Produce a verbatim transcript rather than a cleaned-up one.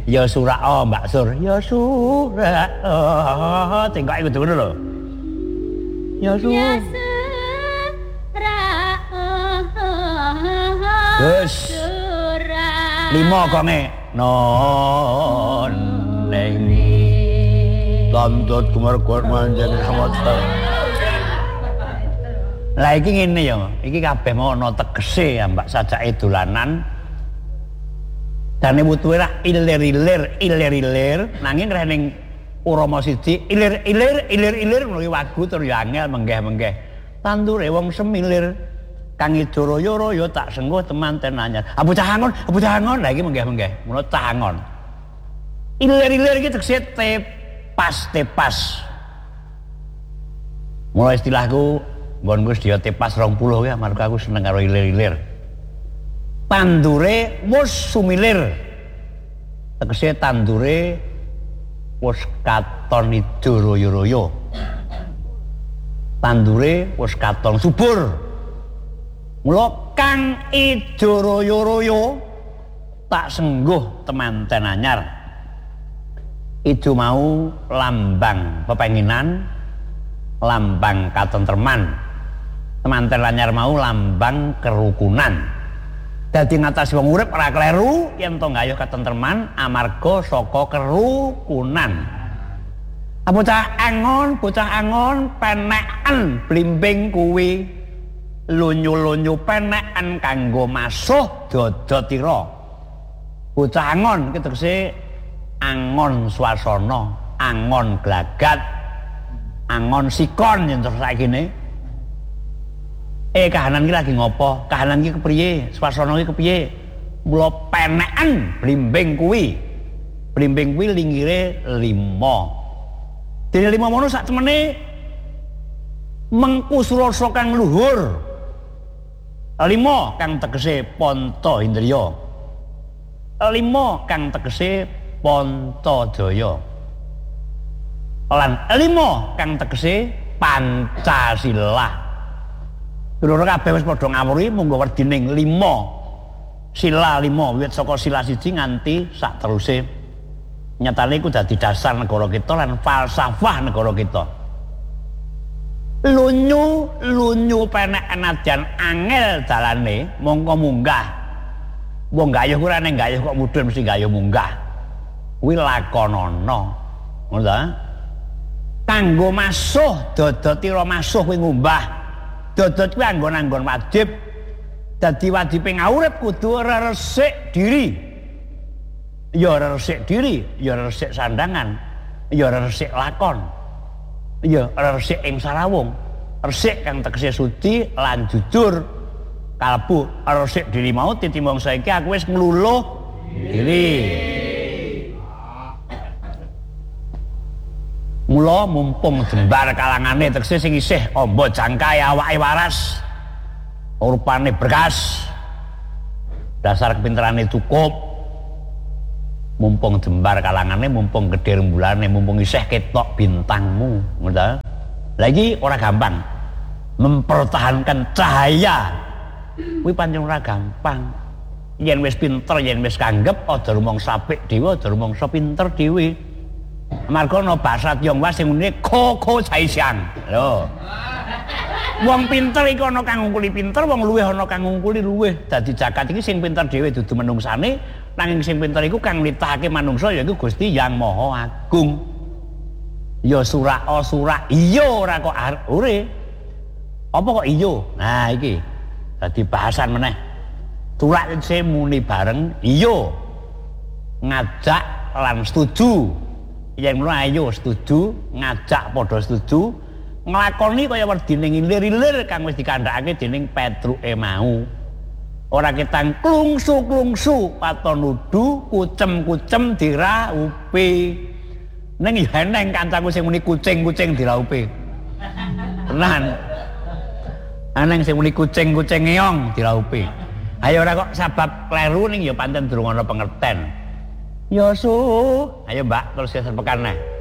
Ya surak oh Mbak Sur. Ya surak oh tengok iku ngono lho. Ya surak. Gus. Lima konge non neng Tandot kumarkuat manjani semesta. Lah iki ngene ya, iki kabeh mau ana tegese ya Mbak sajake dolanan. Dane wutuhe ra ilir-ilir, ilir-ilir nanging rening Urama siji ilir-ilir, ilir-ilir mluwi wagu tur ya angel menggeh-menggeh. Tandure wong semilir kang ijo royo-royo tak sengguh temanten anyar. Ah bocah angon, bocah angon. Lah iki menggeh-menggeh, mulo cah angon. Ilir-ilir iki tegese tepas-tepas. Mula istilahku nggonku sedya tepas rong puluh ya, amarga aku seneng karo ilir-ilir. Tandure wis sumilir. Tegese tandure wis katon ijo royo-royo. Tandure wis katon subur. Mula kang ijo royo-royo tak sengguh temanten anyar. Ijo mau lambang pepenginan, lambang katentreman. Temanten anyar mau lambang kerukunan. Dadi ngatasi wong urip ora kleru yen to nggayuh katentreman amarga saka kerukunan. Bocah angon, bocah angon penekan blimbing kuwi lunyu-lunyu penekan kanggo masuh dodotira. Bocah angon iki tegese angon swasana, angon glagat, angon sikon yen terus saikine. Eh kahanan iki lagi ngopo? Kahanan iki kepriye? Swasana iki kepriye? Mula penekan blimbing kuwi. Blimbing kuwi linggire lima. Dene lima mono sak temene mengkusurasa kang luhur. Lima kang tegese ponto indriya. Lima kang tegese ponto daya. Lan lima kang tegese Pancasila. Loro kabeh wis padha ngawuri munggo werdining lima. Sila lima wiwit saka sila siji nganti sak teruse. Nyatane iku dadi dasar negara kita lan falsafah negara kita. Lunyu lunyu penek anadyan angel dalane mongko munggah. Wong gayuh ora ning gayuh kok mudhun mesti gayuh munggah. Kuwi lakonana. Ngono ta? Kanggo masuh dodotira masuh kuwi ngumbah. Dodot kuwi anggon-anggon wajib. Dadi wajibe ngurip kudu resik diri. Ya resik diri, ya resik sandangan, ya resik lakon. Ya resik ing sarawung. Resik kang tegese suci lan jujur. Kalbu resik diri mau titimbang saiki aku wis ngluluh diri. Mula mumpung jembar kalangane tegese sing isih amba jangkai awake waras. Rupane berkas. Dasar kepinterane cukup. Mumpung jembar kalangane, mumpung gedhe rembulane, mumpung isih ketok bintangmu, ngono ta? Lagi ora gampang. Mempertahankan cahaya. Kuwi pancen ora gampang. Yen wis pinter, yen wis kanggep, aja rumangsa apik dhewe, aja rumangsa pinter dhewe. Amarga ana basa Tionghoa sing muni koko caisiang. Lho. Wong pinter iku ana kang ngungkuli pinter, wong luwih ana kang ngungkuli luwih. Dadi jagat iki sing pinter dhewe dudu menungsane, nanging sing pinter iku kang nitahake manungsa yaiku Gusti Yang Maha Agung. Ya surak o surak iya ora kok ore. Apa kok iya? Nah iki dadi bahasan meneh. Surak sing muni bareng iya. Ngajak lan setuju. Yen ngono ayo setuju, ngajak padha setuju. Nglakoni kaya werdining ilir-ilir kang wis dikandhakake dening Petruke mau. Ora ketang klungsu-klungsu katon nudu kucem-kucem diraupi. Ning ya eneng kancaku sing muni kucing-kucing diraupi. Tenan. Aneng sing muni kucing-kucing ngeong diraupi. Ayo ora kok sebab kleru ning ya pancen durung ana pengerten. Ya su, ayo Mbak terus sepekan neh.